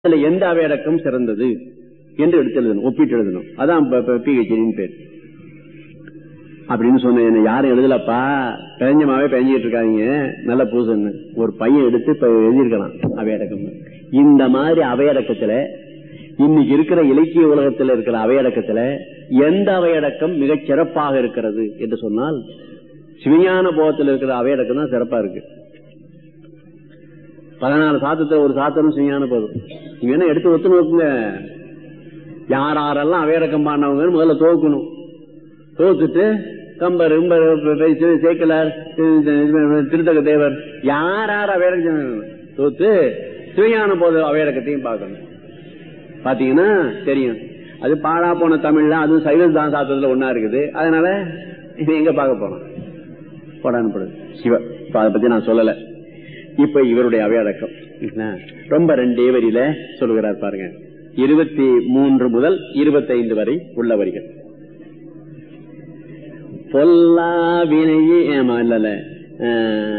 அதுல எந்த அவையடக்கம் சிறந்தது என்று எடுத்து எழுதணும், ஒப்பிட்டு எழுதணும். அதான் பிஹெச்டின்னு பேர். அப்படின்னு சொன்ன யாரும் எழுதலப்பா, பெஞ்சமாவே பெஞ்சிட்டு இருக்காங்க, நல்ல பூசன்னு ஒரு பையன் எடுத்து இப்ப எழுதியிருக்கலாம் அவையடக்கம். இந்த மாதிரி அவையடக்கத்துல இன்னைக்கு இருக்கிற இலக்கிய உலகத்தில் இருக்கிற அவையடக்கத்துல எந்த அவையடக்கம் மிகச் சிறப்பாக இருக்கிறது என்று சொன்னால் சிவஞான போகத்தில் இருக்கிற அவையடக்கம் தான் சிறப்பா இருக்கு. 14 சாத்தத்துல ஒரு சாத்தனும் சிவஞான போதும். நீங்க என்ன எடுத்து ஒத்து நோக்குங்க, யாரெல்லாம் அவையடக்கம் பாடினவங்க முதல்ல தோக்கணும். தோத்துட்டு கம்பர் சேக்கலார் திருத்தக தேவர் யார் அவையடக்கம் தோத்து சிவஞான போது அவையடக்கத்தையும் பார்க்கணும். பாத்தீங்கன்னா தெரியும், அது பாழா போன தமிழ்ல அதுவும் சைவதான் சாத்தத்துல ஒன்னா இருக்குது. அதனால இது எங்க பார்க்க போனோம் போடான்னு சிவ. இப்ப அதை பத்தி நான் சொல்லல. இப்ப இவருடைய அவையடக்கம் ரொம்ப 2 வரியில சொல்லுகிறார் பாருங்க. 23 முதல் 25 வரை உள்ள வரிகள். பொல்லா வினையே இல்ல